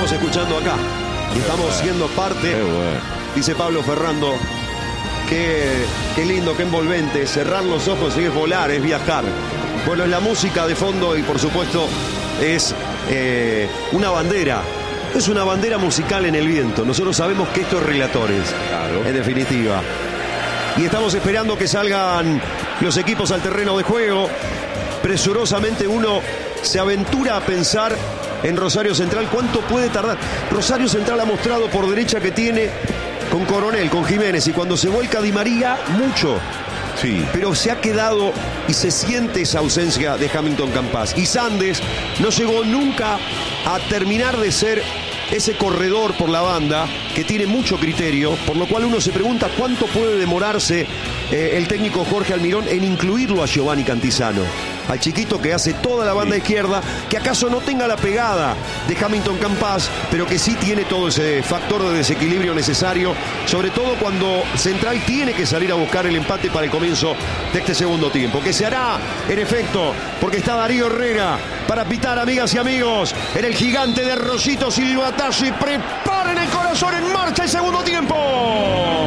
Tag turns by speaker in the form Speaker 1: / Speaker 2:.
Speaker 1: estamos escuchando acá. Y estamos siendo parte, dice Pablo Ferrando. Qué lindo, qué envolvente. Cerrar los ojos y es volar, es viajar. Bueno, es la música de fondo y por supuesto es una bandera. Es una bandera musical en el viento. Nosotros sabemos que esto es Relatores, claro, en definitiva. Y estamos esperando que salgan los equipos al terreno de juego. Presurosamente uno se aventura a pensar en Rosario Central. ¿Cuánto puede tardar? Rosario Central ha mostrado por derecha que tiene con Coronel, con Jiménez, y cuando se vuelca Di María, mucho. Sí. Pero se ha quedado y se siente esa ausencia de Hamilton Campas. Y Sandes no llegó nunca a terminar de ser ese corredor por la banda que tiene mucho criterio, por lo cual uno se pregunta cuánto puede demorarse el técnico Jorge Almirón en incluirlo a Giovanni Cantizano, al chiquito que hace toda la banda izquierda, que acaso no tenga la pegada de Hamilton Campas, pero que sí tiene todo ese factor de desequilibrio necesario, sobre todo cuando Central tiene que salir a buscar el empate para el comienzo de este segundo tiempo, que se hará en efecto, porque está Darío Herrera para pitar, amigas y amigos, en el gigante de Rosito Silva Tassi. Preparen el corazón, en marcha el segundo tiempo.